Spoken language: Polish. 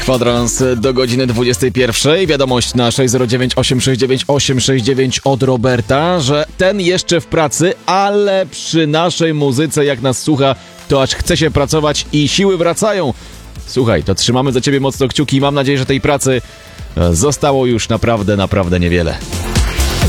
Kwadrans do godziny 21. Wiadomość na 609 869 869 od Roberta, że ten jeszcze w pracy, ale przy naszej muzyce, jak nas słucha, to aż chce się pracować i siły wracają. Słuchaj, to trzymamy za ciebie mocno kciuki i mam nadzieję, że tej pracy zostało już naprawdę, naprawdę niewiele.